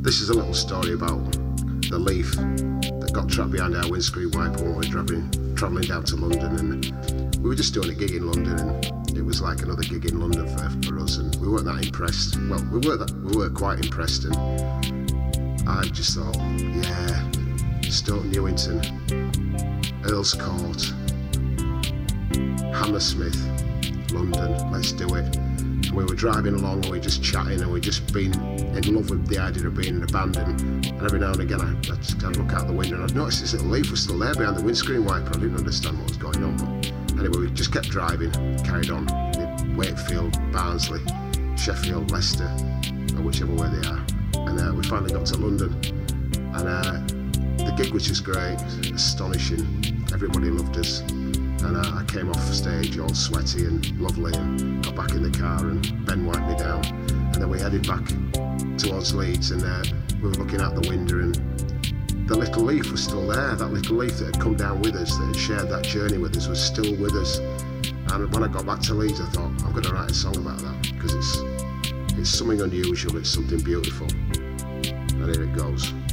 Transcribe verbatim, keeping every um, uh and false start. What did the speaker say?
This is a little story about the leaf that got trapped behind our windscreen wiper when we were travelling, travelling down to London, and we were just doing a gig in London, and it was like another gig in London for, for us, and we weren't that impressed. Well, we were that, we were quite impressed, and I just thought, yeah, Stoke Newington, Earl's Court, Hammersmith, London, let's do it. And we were driving along and we were just chatting and we just been in love with the idea of being in a band, and, and every now and again I, I just I'd look out the window and I'd noticed this little leaf was still there behind the windscreen wiper. I didn't understand what was going on, but anyway, we just kept driving, carried on, Wakefield, Barnsley, Sheffield, Leicester, or whichever way they are, and uh, we finally got to London, and uh, the gig was just great, astonishing, everybody loved us. And uh, I came off stage all sweaty and lovely and got back in the car and Ben wiped me down. And then we headed back towards Leeds, and uh, we were looking out the window, and the little leaf was still there. That little leaf that had come down with us, that had shared that journey with us, was still with us. And when I got back to Leeds, I thought, I'm going to write a song about that, because it's, it's something unusual, it's something beautiful. And here it goes.